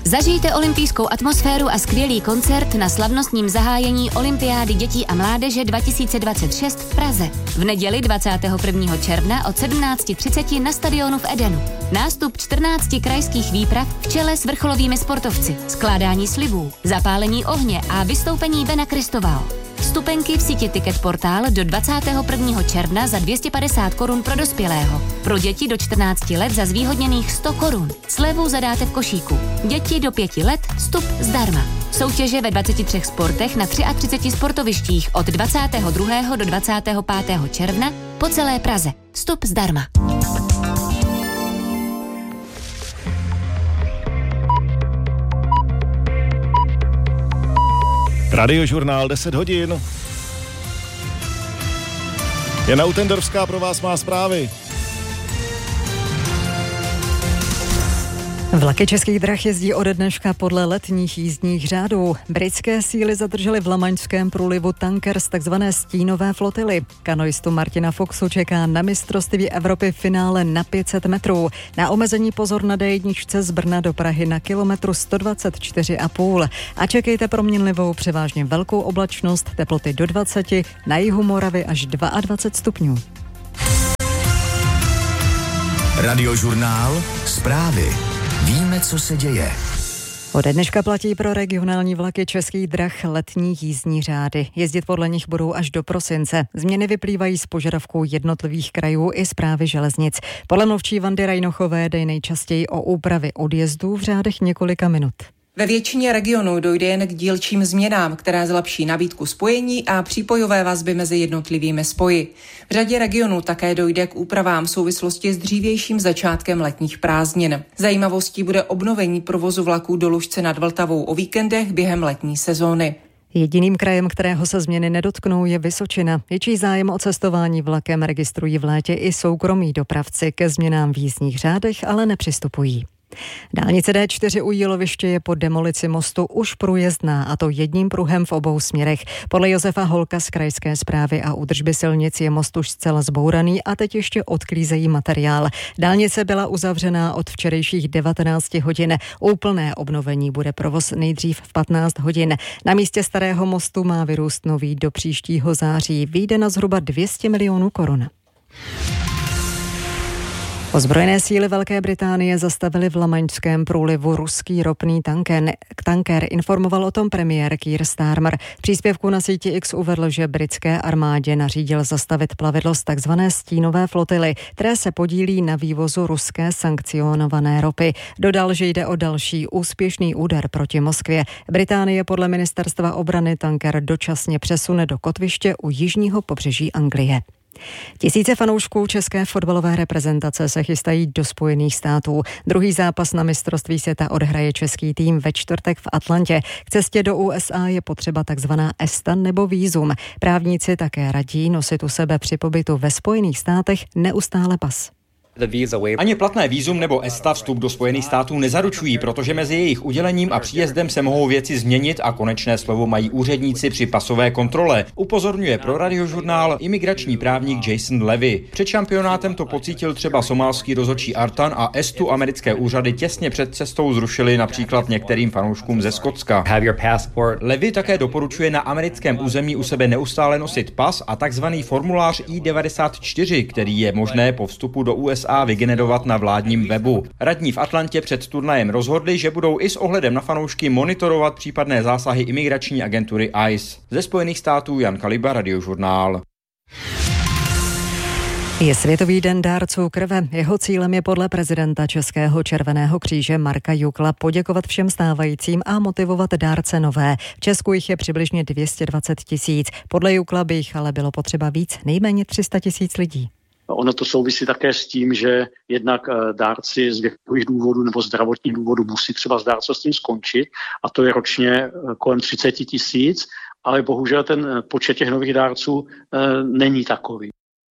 Zažijte olympijskou atmosféru a skvělý koncert na slavnostním zahájení Olympiády dětí a mládeže 2026 v Praze. V neděli 21. června od 17:30 na stadionu v Edenu. Nástup 14 krajských výprav v čele s vrcholovými sportovci, skládání slibů, zapálení ohně a vystoupení Bena Kristovao. Vstupenky v síti Ticket Portál do 21. června za 250 korun pro dospělého. Pro děti do 14 let za zvýhodněných 100 korun. Slevu zadáte v košíku. Děti do 5 let vstup zdarma. Soutěže ve 23 sportech na 33 sportovištích od 22. do 25. června po celé Praze. Vstup zdarma. Radiožurnál 10 hodin. Jana Utendorská pro vás má zprávy. Vlaky Českých drah jezdí ode dneška podle letních jízdních řádů. Britské síly zadržely v Lamaňském průlivu tanker z takzvané stínové flotily. Kanoistu Martina Foxu čeká na mistrovství Evropy finále na 500 metrů. Na omezení pozor na D1 z Brna do Prahy na kilometru 124,5. A čekejte proměnlivou převážně velkou oblačnost, teploty do 20, na jihu Moravy až 22 stupňů. Radiožurnál zprávy. Víme, co se děje. Ode dneška platí pro regionální vlaky Českých drah letní jízdní řády. Jezdit podle nich budou až do prosince. Změny vyplývají z požadavků jednotlivých krajů i Správy železnic. Podle mluvčí Vandy Rajnochové jde nejčastěji o úpravy odjezdů v řádech několika minut. Ve většině regionů dojde jen k dílčím změnám, které zlepší nabídku spojení a přípojové vazby mezi jednotlivými spoji. V řadě regionů také dojde k úpravám v souvislosti s dřívějším začátkem letních prázdnin. Zajímavostí bude obnovení provozu vlaků do Lužce nad Vltavou o víkendech během letní sezóny. Jediným krajem, kterého se změny nedotknou, je Vysočina. Větší zájem o cestování vlakem registrují v létě i soukromí dopravci. Ke změnám v jízdních řádech ale nepřistupují. Dálnice D4 u Jíloviště je po demolici mostu už průjezdná, a to jedním pruhem v obou směrech. Podle Josefa Holka z krajské správy a údržby silnic je most už zcela zbouraný a teď ještě odklízejí materiál. Dálnice byla uzavřená od včerejších 19 hodin. Úplné obnovení bude provoz nejdřív v 15 hodin. Na místě starého mostu má vyrůst nový do příštího září. Vyjde na zhruba 200 milionů korun. Ozbrojené síly Velké Británie zastavily v Lamaňském průlivu ruský ropný tanker. Informoval o tom premiér Keir Starmer. V příspěvku na síti X uvedl, že britské armádě nařídil zastavit plavidlo z takzvané stínové flotily, které se podílí na vývozu ruské sankcionované ropy. Dodal, že jde o další úspěšný úder proti Moskvě. Británie podle ministerstva obrany tanker dočasně přesune do kotviště u jižního pobřeží Anglie. Tisíce fanoušků české fotbalové reprezentace se chystají do Spojených států. Druhý zápas na mistrovství světa odhraje český tým ve čtvrtek v Atlantě. K cestě do USA je potřeba takzvaná ESTA nebo vízum. Právníci také radí nosit u sebe při pobytu ve Spojených státech neustále pas. Ani platné vízum nebo ESTA vstup do Spojených států nezaručují, protože mezi jejich udělením a příjezdem se mohou věci změnit a konečné slovo mají úředníci při pasové kontrole. Upozorňuje pro Radiožurnál imigrační právník Jason Levy. Před šampionátem to pocítil třeba somálský rozhodčí Artan a ESTu americké úřady těsně před cestou zrušili například některým fanouškům ze Skotska. Levy také doporučuje na americkém území u sebe neustále nosit pas a takzvaný formulář I-94, který je možné po vstupu do USA vygenerovat na vládním webu. Radní v Atlantě před turnajem rozhodli, že budou i s ohledem na fanoušky monitorovat případné zásahy imigrační agentury ICE. Ze Spojených států Jan Kaliba, Radiožurnál. Je Světový den dárců krve. Jeho cílem je podle prezidenta Českého červeného kříže Marka Jukla poděkovat všem stávajícím a motivovat dárce nové. V Česku jich je přibližně 220 000. Podle Jukla by jich ale bylo potřeba víc, nejméně 300 000 lidí. Ono to souvisí také s tím, že jednak dárci z věkových důvodů nebo zdravotních důvodů musí třeba s dárcovstvím skončit, a to je ročně kolem 30 000, ale bohužel ten počet těch nových dárců není takový.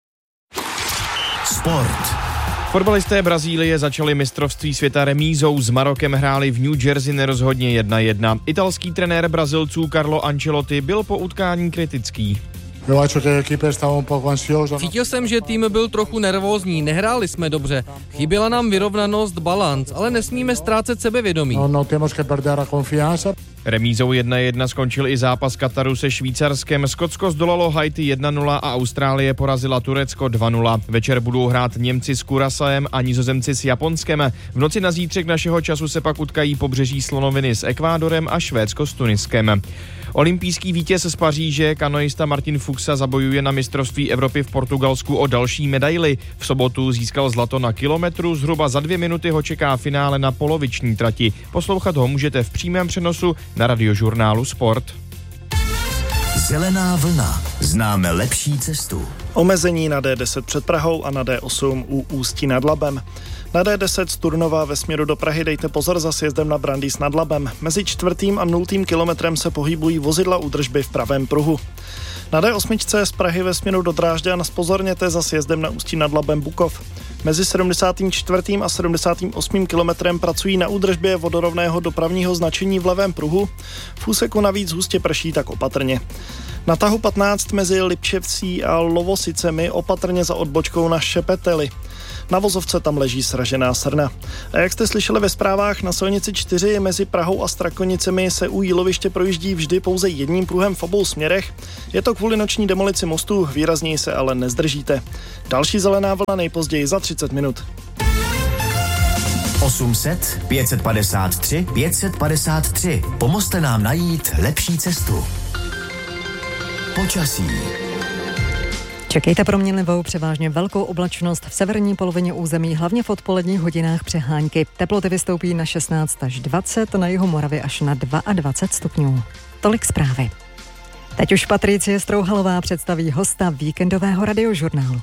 Sport. Fotbalisté Brazílie začali mistrovství světa remízou. S Marokem hráli v New Jersey nerozhodně 1-1. Italský trenér Brazilců Carlo Ancelotti byl po utkání kritický. Cítil jsem, že tým byl trochu nervózní, nehráli jsme dobře. Chyběla nám vyrovnanost, balanc, ale nesmíme ztrácet sebevědomí. Remízou 1-1 skončil i zápas Kataru se Švýcarskem. Skotsko zdolalo Haiti 1-0 a Austrálie porazila Turecko 2-0. Večer budou hrát Němci s Curaçaem a Nizozemci s Japonskem. V noci na zítřek našeho času se pak utkají Pobřeží slonoviny s Ekvádorem a Švédsko s Tuniskem. Olympijský vítěz z Paříže, kanoista Martin Fuchsa, zabojuje na mistrovství Evropy v Portugalsku o další medaili. V sobotu získal zlato na kilometru, zhruba za 2 minuty ho čeká finále na poloviční trati. Poslouchat ho můžete v přímém přenosu na Radiožurnálu Sport. Zelená vlna. Známe lepší cestu. Omezení na D10 před Prahou a na D8 u Ústí nad Labem. Na D10 z Turnova ve směru do Prahy dejte pozor za sjezdem na Brandýs nad Labem. Mezi 4. a 0. kilometrem se pohybují vozidla údržby v pravém pruhu. Na D8 z Prahy ve směru do Drážďan zpozorněte za sjezdem na Ústí nad Labem Bukov. Mezi 74. a 78. kilometrem pracují na údržbě vodorovného dopravního značení v levém pruhu. V úseku navíc hustě prší, tak opatrně. Na tahu 15 mezi Lipčevcí a Lovosicemi opatrně za odbočkou na Šepeteli. Na vozovce tam leží sražená srna. A jak jste slyšeli ve zprávách, na silnici 4 mezi Prahou a Strakonicemi se u Jíloviště projíždí vždy pouze jedním pruhem v obou směrech. Je to kvůli noční demolici mostu, výrazněji se ale nezdržíte. Další zelená vlna nejpozději za 30 minut. 800 553 553. Pomozte nám najít lepší cestu. Počasí. Čekejte proměnlivou, převážně velkou oblačnost v severní polovině území, hlavně v odpoledních hodinách přehánky. Teploty vystoupí na 16 až 20, na jihu Moravy až na 22 stupňů. Tolik zprávy. Teď už Patricie Strouhalová představí hosta víkendového Radiožurnálu.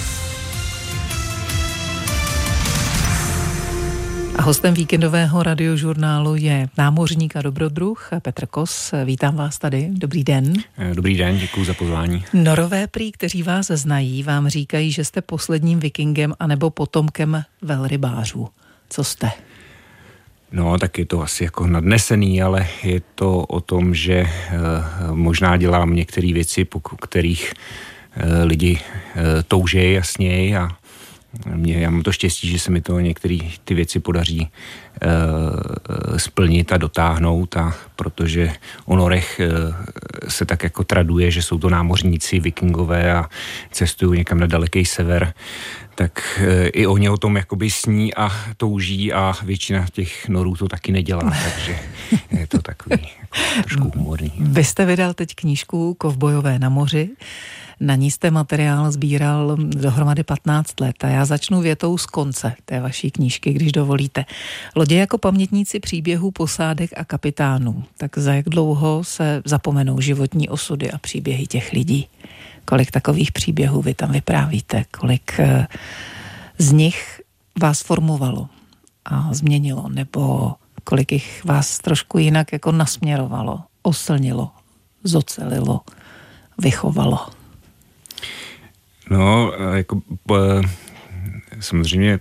A hostem víkendového Radiožurnálu je námořník a dobrodruh Petr Kos. Vítám vás tady. Dobrý den. Dobrý den, děkuji za pozvání. Norové prý, kteří vás znají, vám říkají, že jste posledním vikingem anebo potomkem velrybářů. Co jste? No, tak je to asi jako nadnesený, ale je to o tom, že možná dělám některé věci, po kterých lidi toužejí jasněji a já mám to štěstí, že se mi to některé ty věci podaří splnit a dotáhnout, a protože o norech se tak jako traduje, že jsou to námořníci, vikingové a cestují někam na daleký sever, tak i oni o tom jakoby sní a touží a většina těch norů to taky nedělá, takže je to takový jako trošku humorný. Vy jste vydal teď knížku Kovbojové na moři. Na ní jste materiál sbíral dohromady 15 let a já začnu větou z konce té vaší knížky, když dovolíte. Lodě jako pamětníci příběhů posádek a kapitánů. Tak za jak dlouho se zapomenou životní osudy a příběhy těch lidí? Kolik takových příběhů vy tam vyprávíte? Kolik z nich vás formovalo a změnilo? Nebo kolik jich vás trošku jinak jako nasměrovalo, oslnilo, zocelilo, vychovalo? No, jako samozřejmě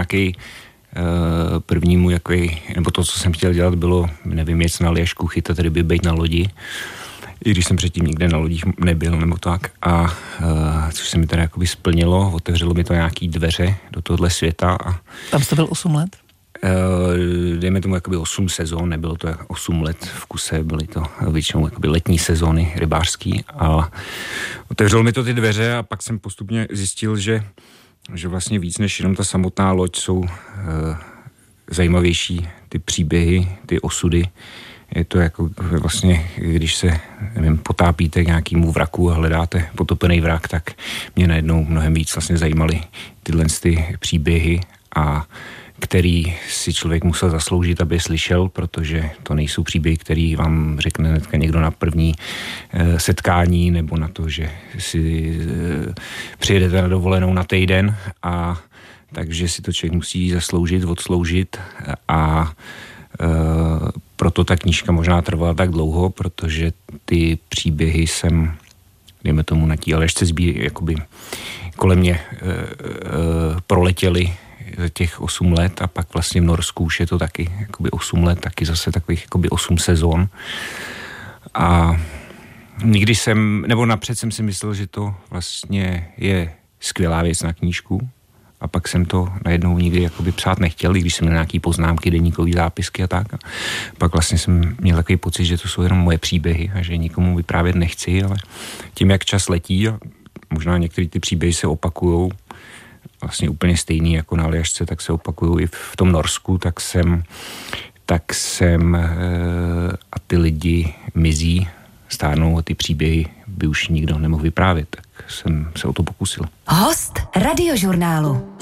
první můj jaký, nebo to, co jsem chtěl dělat, bylo, nevím, jet na léžku, chytat ryby, bejt na lodi, i když jsem předtím nikde na lodích nebyl, nebo tak, a což se mi teda jakoby splnilo, otevřelo mi to nějaký dveře do tohohle světa. A tam jste byl 8 let? Dejme tomu jakoby 8 sezon, nebylo to 8 let v kuse, byly to většinou jakoby letní sezóny rybářský, a otevřelo mi to ty dveře a pak jsem postupně zjistil, že vlastně víc než jenom ta samotná loď jsou zajímavější ty příběhy, ty osudy. Je to jako vlastně, když se, nevím, potápíte k nějakému vraku a hledáte potopený vrak, tak mě najednou mnohem víc vlastně zajímaly tyhle ty příběhy, a který si člověk musel zasloužit, aby je slyšel, protože to nejsou příběhy, který vám řekne hnedka někdo na první setkání, nebo na to, že si přijedete na dovolenou na týden, a takže si to člověk musí zasloužit, odsloužit, a proto ta knížka možná trvala tak dlouho, protože ty příběhy jsem, dejme tomu, na tí Alešce jakoby kolem mě proletěly těch 8 let, a pak vlastně v Norsku už je to taky jakoby 8 let, taky zase takových jakoby 8 sezon. A Nikdy napřed jsem si myslel, že to vlastně je skvělá věc na knížku, a pak jsem to najednou nikdy jakoby psát nechtěl, i když jsem měl nějaký poznámky, deníkový zápisky a tak. A pak vlastně jsem měl takový pocit, že to jsou jenom moje příběhy a že nikomu vyprávět nechci, ale tím, jak čas letí a možná některé ty příběhy se opakujou, vlastně úplně stejný jako na Aljašce, tak se opakují i v tom Norsku, tak jsem a ty lidi mizí, stárnou a ty příběhy by už nikdo nemohl vyprávět, tak jsem se o to pokusil. Host Radiožurnálu.